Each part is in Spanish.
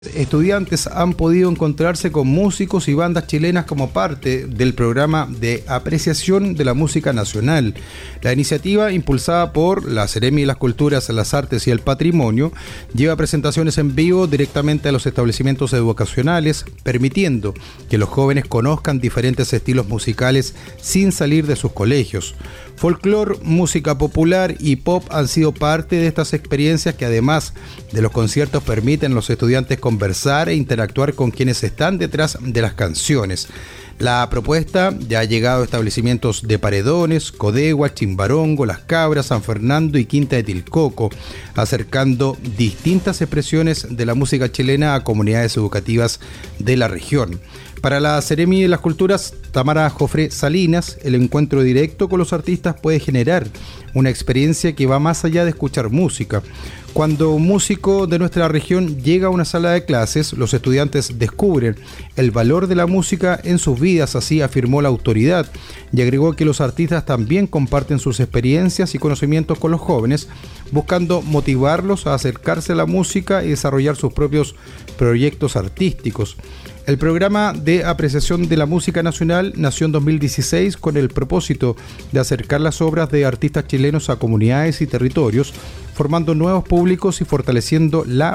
Estudiantes han podido encontrarse con músicos y bandas chilenas como parte del programa de apreciación de la música nacional. La iniciativa, impulsada por la Seremi de las Culturas, las Artes y el Patrimonio, lleva presentaciones en vivo directamente a los establecimientos educacionales, permitiendo que los jóvenes conozcan diferentes estilos musicales sin salir de sus colegios. Folclor, música popular y pop han sido parte de estas experiencias que, además de los conciertos, permiten a los estudiantes conversar e interactuar con quienes están detrás de las canciones. La propuesta ya ha llegado a establecimientos de Paredones, Codegua, Chimbarongo, Las Cabras, San Fernando y Quinta de Tilcoco, acercando distintas expresiones de la música chilena a comunidades educativas de la región. Para la Seremi de las Culturas, Tamara Jofré Salinas, el encuentro directo con los artistas puede generar una experiencia que va más allá de escuchar música. Cuando un músico de nuestra región llega a una sala de clases, los estudiantes descubren el valor de la música en sus vidas, así afirmó la autoridad, y agregó que los artistas también comparten sus experiencias y conocimientos con los jóvenes, buscando motivarlos a acercarse a la música y desarrollar sus propios proyectos artísticos. El programa de apreciación de la música nacional nació en 2016 con el propósito de acercar las obras de artistas chilenos a comunidades y territorios, formando nuevos públicos y fortaleciendo la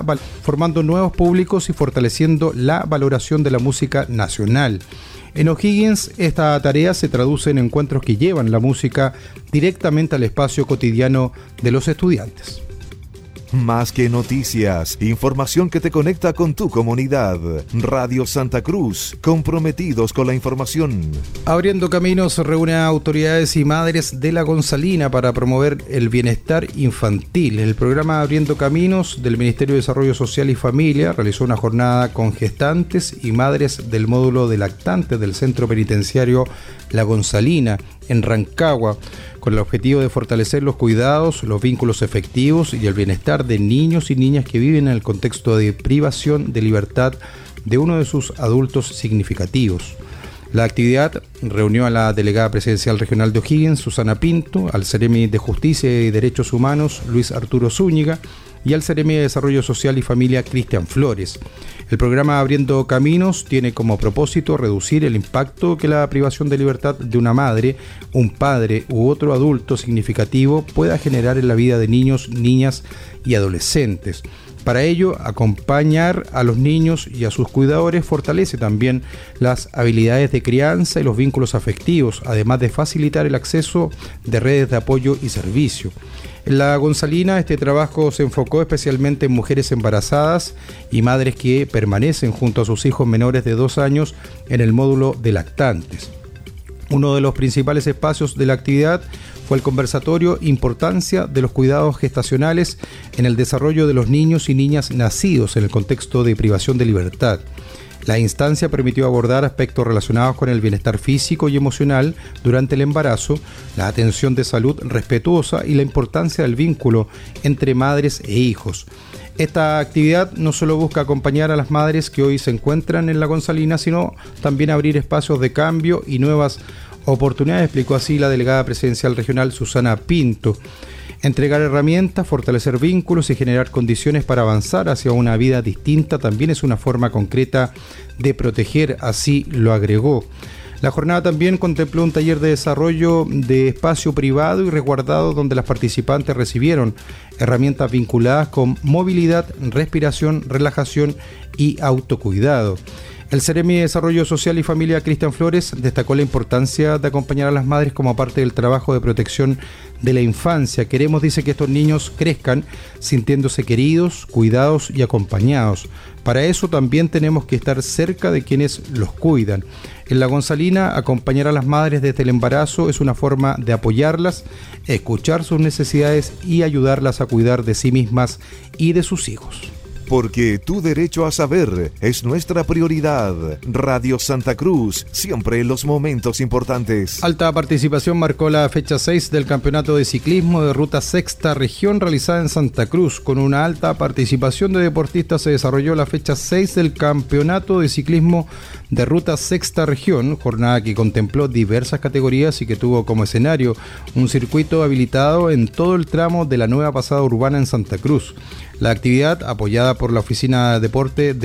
valoración de la música nacional. En O'Higgins, esta tarea se traduce en encuentros que llevan la música directamente al espacio cotidiano de los estudiantes. Más que noticias, información que te conecta con tu comunidad. Radio Santa Cruz, comprometidos con la información. Abriendo Caminos reúne a autoridades y madres de La Gonzalina para promover el bienestar infantil. El programa Abriendo Caminos del Ministerio de Desarrollo Social y Familia realizó una jornada con gestantes y madres del módulo de lactantes del Centro Penitenciario La Gonzalina en Rancagua, con el objetivo de fortalecer los cuidados, los vínculos efectivos y el bienestar de niños y niñas que viven en el contexto de privación de libertad de uno de sus adultos significativos. La actividad reunió a la delegada presidencial regional de O'Higgins, Susana Pinto, al Seremi de Justicia y Derechos Humanos, Luis Arturo Zúñiga, y al Seremi de Desarrollo Social y Familia, Cristian Flores. El programa Abriendo Caminos tiene como propósito reducir el impacto que la privación de libertad de una madre, un padre u otro adulto significativo pueda generar en la vida de niños, niñas y adolescentes. Para ello, acompañar a los niños y a sus cuidadores fortalece también las habilidades de crianza y los vínculos afectivos, además de facilitar el acceso de redes de apoyo y servicio. En La Gonzalina, este trabajo se enfocó especialmente en mujeres embarazadas y madres que permanecen junto a sus hijos menores de 2 años en el módulo de lactantes. Uno de los principales espacios de la actividad fue el conversatorio Importancia de los cuidados gestacionales en el desarrollo de los niños y niñas nacidos en el contexto de privación de libertad. La instancia permitió abordar aspectos relacionados con el bienestar físico y emocional durante el embarazo, la atención de salud respetuosa y la importancia del vínculo entre madres e hijos. Esta actividad no solo busca acompañar a las madres que hoy se encuentran en La Gonzalina, sino también abrir espacios de cambio y nuevas oportunidades, explicó así la delegada presidencial regional Susana Pinto. Entregar herramientas, fortalecer vínculos y generar condiciones para avanzar hacia una vida distinta también es una forma concreta de proteger, así lo agregó. La jornada también contempló un taller de desarrollo de espacio privado y resguardado donde las participantes recibieron herramientas vinculadas con movilidad, respiración, relajación y autocuidado. El Seremi de Desarrollo Social y Familia, Cristian Flores, destacó la importancia de acompañar a las madres como parte del trabajo de protección de la infancia. Queremos, dice, que estos niños crezcan sintiéndose queridos, cuidados y acompañados. Para eso también tenemos que estar cerca de quienes los cuidan. En La Gonzalina, acompañar a las madres desde el embarazo es una forma de apoyarlas, escuchar sus necesidades y ayudarlas a cuidar de sí mismas y de sus hijos. Porque tu derecho a saber es nuestra prioridad. Radio Santa Cruz, siempre en los momentos importantes. Alta participación marcó la fecha 6 del Campeonato de Ciclismo de Ruta Sexta Región realizada en Santa Cruz. Con una alta participación de deportistas se desarrolló la fecha 6 del Campeonato de Ciclismo de Ruta Sexta Región, jornada que contempló diversas categorías y que tuvo como escenario un circuito habilitado en todo el tramo de la nueva pasada urbana en Santa Cruz. La actividad, apoyada por la Oficina de Deporte de